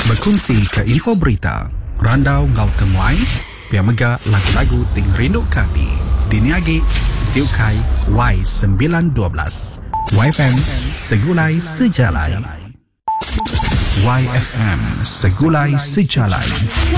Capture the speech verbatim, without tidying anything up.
berkongsi ke info berita, randau ngau temuai, piamaga lagu-lagu ting rindu kami. Diniagi Tiukai Y sembilan dua belas. Y F M Segulai Sejalai. Y F M Segulai Sejalai.